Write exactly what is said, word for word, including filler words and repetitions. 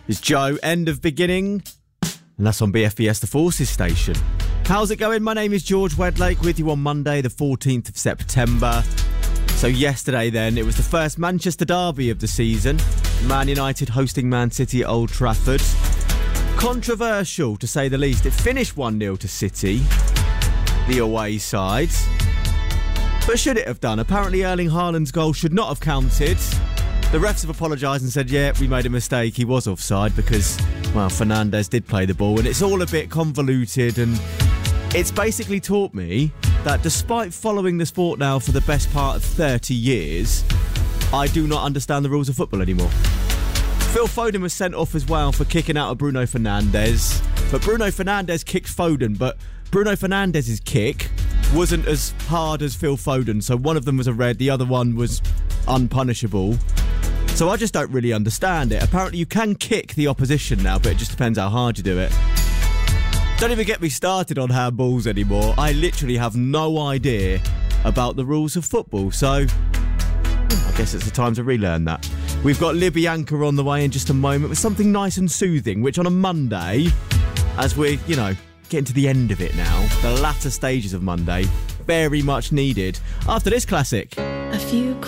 It's Joe, End of Beginning, and that's on B F B S, the Forces station. How's it going? My name is George Wedlake, with you on Monday, the fourteenth of September. So yesterday then, it was the first Manchester derby of the season. Man United hosting Man City at Old Trafford. Controversial, to say the least. It finished one nil to City, the away side. But should it have done? Apparently Erling Haaland's goal should not have counted. The refs have apologised and said, yeah, we made a mistake. He was offside because, well, Fernandes did play the ball. And it's all a bit convoluted, and it's basically taught me that despite following the sport now for the best part of thirty years, I do not understand the rules of football anymore. Phil Foden was sent off as well for kicking out of Bruno Fernandes. But Bruno Fernandes kicked Foden, but Bruno Fernandes' kick wasn't as hard as Phil Foden. So one of them was a red, the other one was unpunishable. So I just don't really understand it. Apparently you can kick the opposition now, but it just depends how hard you do it. Don't even get me started on handballs anymore. I literally have no idea about the rules of football. So I guess it's the time to relearn that. We've got Libyanka on the way in just a moment with something nice and soothing, which on a Monday, as we're, you know, getting to the end of it now, the latter stages of Monday, very much needed. After this classic. A few